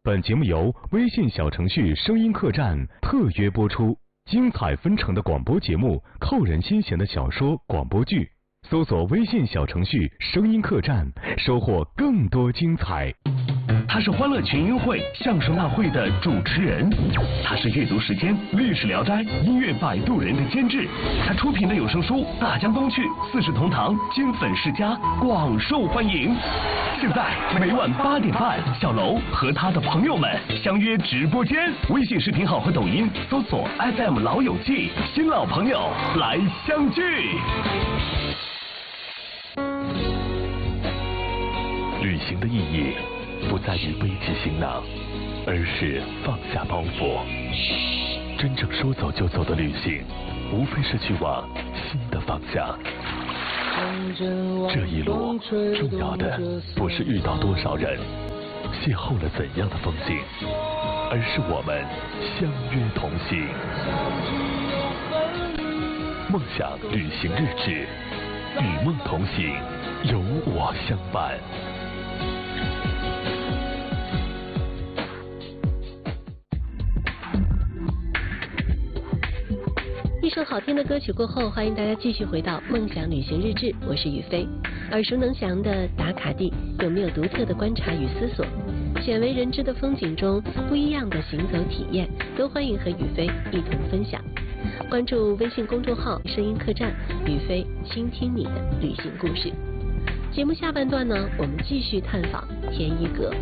本节目由微信小程序声音客栈特约播出，精彩纷呈的广播节目，扣人心弦的小说广播剧，搜索微信小程序声音客栈，收获更多精彩。 他是欢乐群英会相声大会的主持人，他是阅读时间历史聊斋音乐摆渡人的监制，他出品的有声书《大江东去》《四世同堂》金粉世家广受欢迎。现在每晚8点半，小楼和他的朋友们相约直播间，微信视频号和抖音搜索 FM 老友记，新老朋友来相聚。旅行的意义不在于背起行囊，而是放下包袱。真正说走就走的旅行，无非是去往新的方向。这一路重要的不是遇到多少人，邂逅了怎样的风景，而是我们相约同行。梦想旅行日志，与梦同行，有我相伴。 一首好听的歌曲过后，欢迎大家继续回到梦想旅行日志，我是雨飞。耳熟能详的打卡地，有没有独特的观察与思索？鲜为人知的风景中不一样的行走体验，都欢迎和雨飞一同分享。关注微信公众号声音客栈，雨飞倾听你的旅行故事。节目下半段呢，我们继续探访天一阁。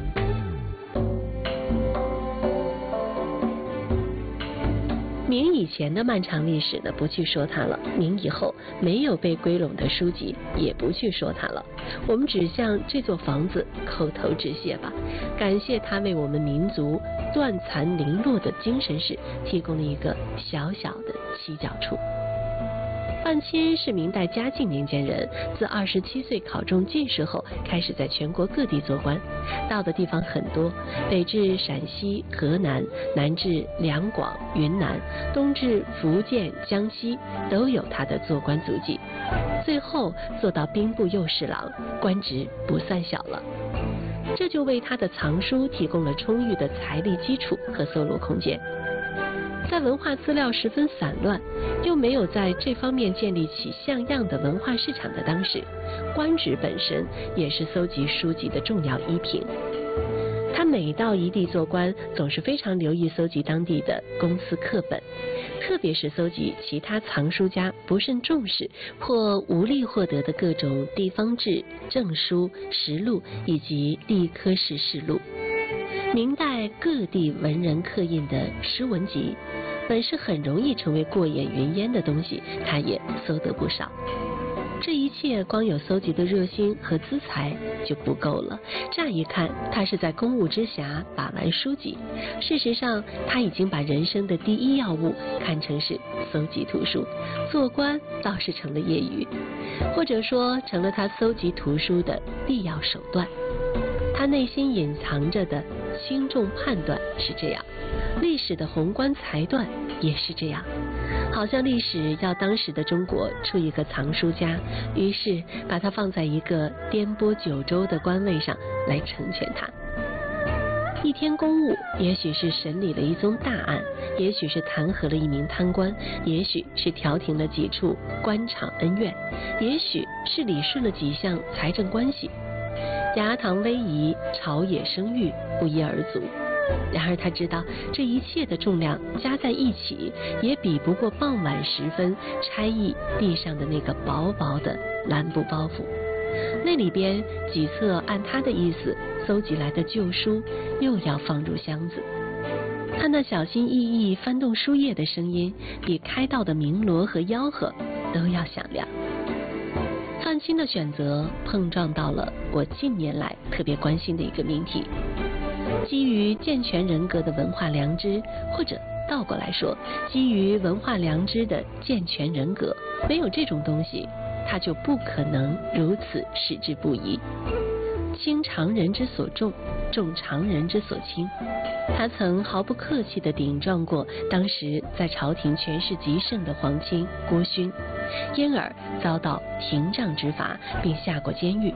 明以前的漫长历史呢，不去说它了；明以后没有被归拢的书籍，也不去说它了。我们只向这座房子叩头致谢吧，感谢它为我们民族断残零落的精神史提供了一个小小的栖脚处。范钦是明代嘉靖年间人，自27岁考中进士后，开始在全国各地做官，到的地方很多，北至陕西、河南，南至两广、云南，东至福建、江西，都有他的做官足迹。最后做到兵部右侍郎，官职不算小了。这就为他的藏书提供了充裕的财力基础和搜罗空间。在文化资料十分散乱，又没有在这方面建立起像样的文化市场的当时，官职本身也是搜集书籍的重要依凭。他每到一地做官，总是非常留意搜集当地的公司课本，特别是搜集其他藏书家不甚重视或无力获得的各种地方志、政书、实录以及历科试事录。明代各地文人刻印的诗文集，本是很容易成为过眼云烟的东西，他也搜得不少。这一切光有搜集的热心和资财就不够了。乍一看，他是在公务之暇把玩书籍，事实上他已经把人生的第一要务看成是搜集图书，做官倒是成了业余，或者说成了他搜集图书的必要手段。他内心隐藏着的轻重判断是这样，历史的宏观裁断也是这样，好像历史要当时的中国出一个藏书家，于是把他放在一个颠簸九州的官位上来成全他。一天公务，也许是审理了一宗大案，也许是弹劾了一名贪官，也许是调停了几处官场恩怨，也许是理顺了几项财政关系。牙堂威仪，朝野声誉，不一而足。然而他知道，这一切的重量加在一起，也比不过傍晚时分差役地上的那个薄薄的蓝布包袱。那里边几册按他的意思搜集来的旧书，又要放入箱子。他那小心翼翼翻动书页的声音，比开道的鸣锣和吆喝都要响亮。范钦的选择碰撞到了我近年来特别关心的一个命题，基于健全人格的文化良知，或者倒过来说，基于文化良知的健全人格。没有这种东西，他就不可能如此矢志不移。轻常人之所重，重常人之所轻。他曾毫不客气地顶撞过当时在朝廷权势极盛的皇亲郭勋，因而遭到廷杖之罚，并下过监狱。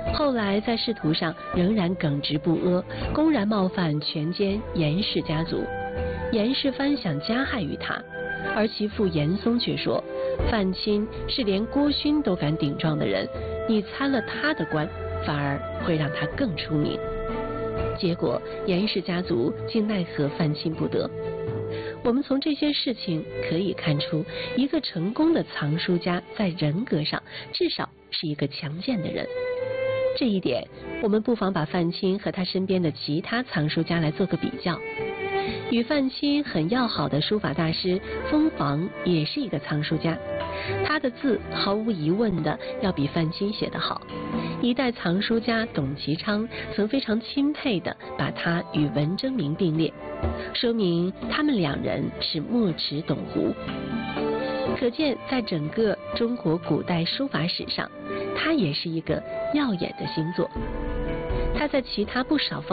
后来在仕途上仍然耿直不阿，公然冒犯权奸严氏家族。严世蕃想加害于他，而其父严嵩却说，范钦是连郭勋都敢顶撞的人，你参了他的官，反而会让他更出名。结果严氏家族竟奈何范钦不得。我们从这些事情可以看出，一个成功的藏书家在人格上至少是一个强健的人。这一点，我们不妨把范钦和他身边的其他藏书家来做个比较。与范钦很要好的书法大师封房也是一个藏书家，他的字毫无疑问的要比范钦写得好。一代藏书家董其昌曾非常钦佩的把他与文征明并列，说明他们两人是墨池董狐。可见在整个中国古代书法史上，他也是一个耀眼的星座。他在其他不少方